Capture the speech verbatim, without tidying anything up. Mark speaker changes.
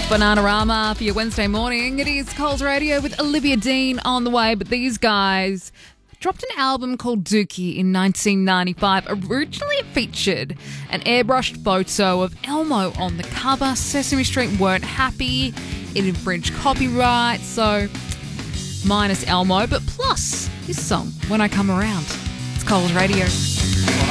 Speaker 1: Bananarama for your Wednesday morning. It is Coles Radio with Olivia Dean on the way, but these guys dropped an album called Dookie in nineteen ninety-five. Originally it featured an airbrushed photo of Elmo on the cover. Sesame Street weren't happy. It infringed copyright, so minus Elmo, but plus this song, When I Come Around. It's Coles Radio.